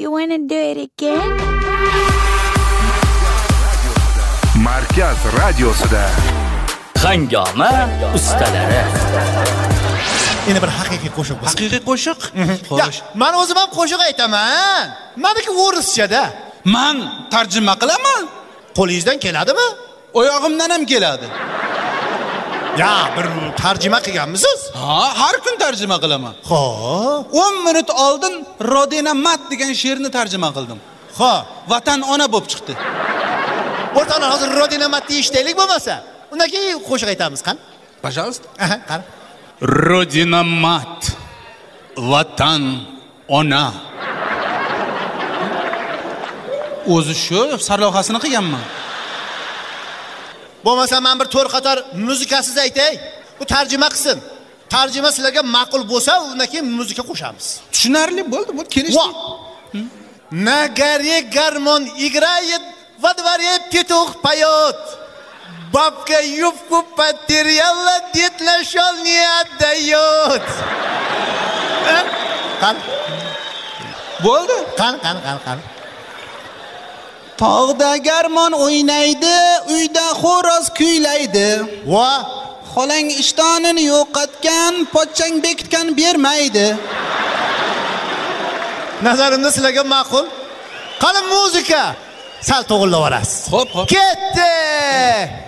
You wanna do it again? Markaz radiosida Hangoma ustalari. Endi bir haqiqiy qo'shiq. Haqiqiy qo'shiq? Xo'sh. Men o'zim ham qo'shiq aytaman. Meniki o'rischada. Men tarjima qilaman. Qo'lingizdan keladimi? Oyog'imdan ham keladi. Ya, bir tarjima qilganmisiz? Ha, har kun tarjima qilaman. Xo'p. 10 minut oldin Rodina Mat degan she'rni tarjima qildim. Xo'p. Vatan ona bo'lib chiqdi. O'rtoqlar, hozir Rodina Mat deyishdik bo'lmasa, undan keyin qo'shiq aytamiz, qani? Пожалуйста. Aha, qani. Rodina Mat, Vatan ona. O'zi shu sarlavhasini qilganman. Bo'lmasa men bir to'rt qator muzikasiz aytay. Bu tarjima qilsin. Tarjima sizlarga ma'qul bo'lsa, undan keyin muzika qo'shamiz. Tushunarli bo'ldi, bu kelishdik. На горе гармон играет, во дворе петух поет. Бабка юбку потеряла, дед нашел, не отдает. Qani? Bo'ldi? Qani. Tog'da garmon o'ynaydi, uyda xo'roz kuylaydi. Va Xolang ishtonini yo'qotgan, pochchang bekitgan bermaydi. nazarimda sizlarga ma'qul. Qani muzika. Sal to'g'rilab olasiz. Xo'p. Ketdi.